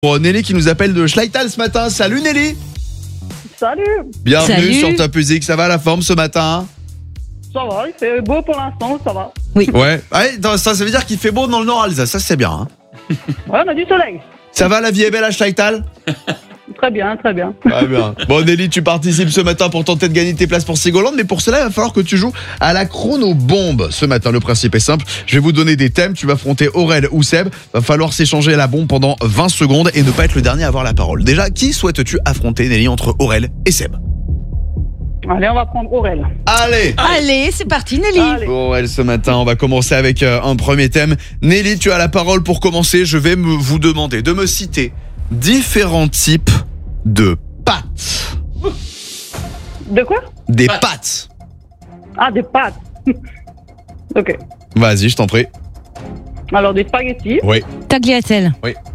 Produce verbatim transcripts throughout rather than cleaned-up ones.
Pour Nelly qui nous appelle de Schleital ce matin. Salut Nelly. Salut. Bienvenue Salut. sur Top Music. Ça va la forme ce matin? Ça va, il fait beau pour l'instant, ça va. Ouais. Ouais, ça, ça veut dire qu'il fait beau dans le Nord Alsace. Ça c'est bien. Hein. Ouais, on a du soleil. Ça va, la vie est belle à Schleital? Très bien, très bien. Très bien. Bon Nelly, tu participes ce matin pour tenter de gagner tes places pour Sigoland, mais pour cela, il va falloir que tu joues à la chrono-bombe. Ce matin, le principe est simple. Je vais vous donner des thèmes. Tu vas affronter Aurel ou Seb. Va falloir s'échanger la bombe pendant vingt secondes et ne pas être le dernier à avoir la parole. Déjà, qui souhaites-tu affronter, Nelly, entre Aurel et Seb? Allez, on va prendre Aurel. Allez. Allez, c'est parti Nelly. Allez. Aurel, ce matin, on va commencer avec euh, un premier thème. Nelly, tu as la parole pour commencer. Je vais me, vous demander de me citer différents types de pâtes. De quoi? Des Pâtes. pâtes. Ah, des pâtes. Ok. Vas-y, je t'en prie. Alors, des spaghettis, Oui. Tagliatelle.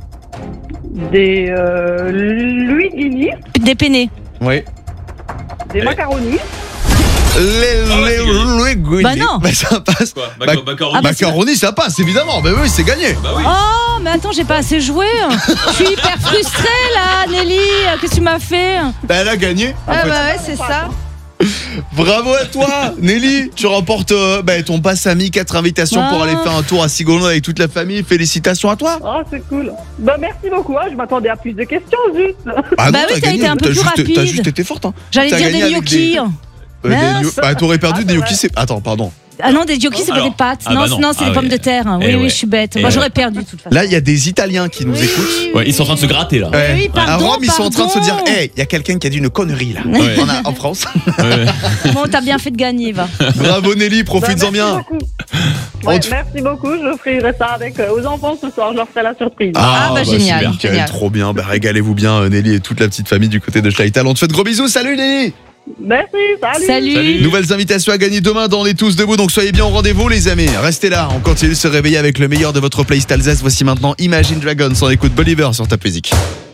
des euh, linguini, Des penne. Oui. des macaronis. Les, Ah ouais, les, c'est gagné. les, les- Bah non. Bah ça passe. Quoi Bah- Mac- Macaroni Ah bah, Macaroni, ça passe, évidemment. Bah oui, c'est gagné. Bah oui. Oh, mais attends, j'ai pas assez joué. Je suis hyper frustrée là, Nelly. Qu'est-ce que tu m'as fait? Bah, elle a gagné. en Ah fait. bah ouais, c'est ça. Bravo à toi, Nelly. Tu remportes euh, bah, ton pass ami, quatre invitations Ah. pour aller faire un tour à Sigoland avec toute la famille. Félicitations à toi. Oh, c'est cool. Bah, merci beaucoup. hein, Je m'attendais à plus de questions, juste. Ah Bah oui, t'as été un peu T'as plus juste, rapide. t'as juste été forte. Hein. J'allais T'as dire gagné des avec gnocchis. des- Euh, des Mince. gno- Bah t'aurais perdu Ah, des c'est gnocchis. vrai. C'est... Attends, pardon. Ah non, des gnocchis, c'est pas Alors. des pâtes. Ah non, bah non. non, c'est Ah des ouais. pommes de terre. Oui, Eh oui, ouais. je suis bête. Eh Moi, ouais. j'aurais perdu de toute façon. Là, il y a des Italiens qui nous Oui, écoutent. oui, Ouais, ils sont en train de se gratter là. Ouais. oui, pardon, à Rome, ils sont en train de se dire, pardon. hey, il y a quelqu'un qui a dit une connerie là. Ouais. On a- en France. Ouais. Bon, t'as bien fait de gagner, va. Bravo Nelly, Bah, profites-en merci bien. beaucoup. On Ouais, te- merci beaucoup. Je ferai ça avec euh, aux enfants ce soir. Je leur ferai la surprise. Ah, bah, génial. super. Nickel, Génial. trop bien. Bah régalez-vous bien, euh, Nelly et toute la petite famille du côté de Schleital. On te fait de gros bisous. Salut Nelly. Merci. Salut. Salut. Salut. Nouvelles invitations à gagner demain dans Les Tous Debout, donc soyez bien au rendez-vous les amis. Restez là, on continue de se réveiller avec le meilleur de votre playlist Alsace. Voici maintenant Imagine Dragons, on écoute Believer sur Top Music.